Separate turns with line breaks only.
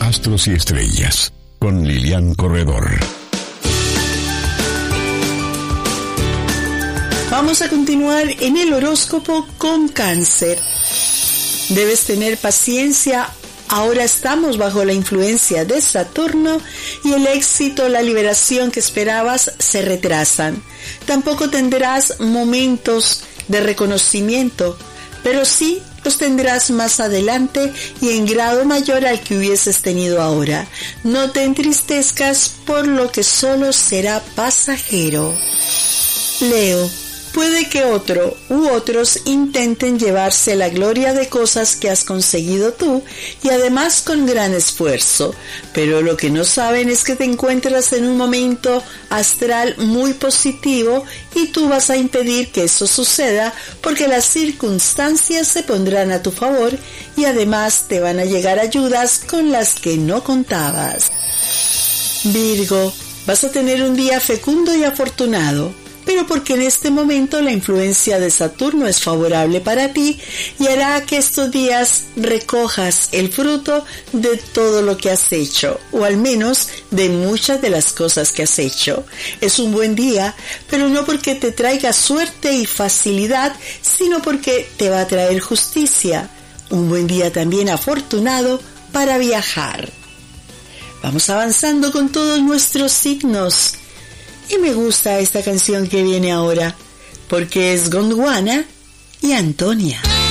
Astros y Estrellas, con Lilian Corredor.
Vamos a continuar en el horóscopo con Cáncer. Debes tener paciencia. Ahora estamos bajo la influencia de Saturno y el éxito, la liberación que esperabas se retrasan. Tampoco tendrás momentos de reconocimiento, pero sí los tendrás más adelante y en grado mayor al que hubieses tenido ahora. No te entristezcas por lo que solo será pasajero. Leo. Puede que otro u otros intenten llevarse la gloria de cosas que has conseguido tú y además con gran esfuerzo, pero lo que no saben es que te encuentras en un momento astral muy positivo y tú vas a impedir que eso suceda porque las circunstancias se pondrán a tu favor y además te van a llegar ayudas con las que no contabas. Virgo, vas a tener un día fecundo y afortunado, pero porque en este momento la influencia de Saturno es favorable para ti y hará que estos días recojas el fruto de todo lo que has hecho, o al menos de muchas de las cosas que has hecho. Es un buen día, pero no porque te traiga suerte y facilidad, sino porque te va a traer justicia. Un buen día también afortunado para viajar. Vamos avanzando con todos nuestros signos. Y me gusta esta canción que viene ahora, porque es Gondwana y Antonia.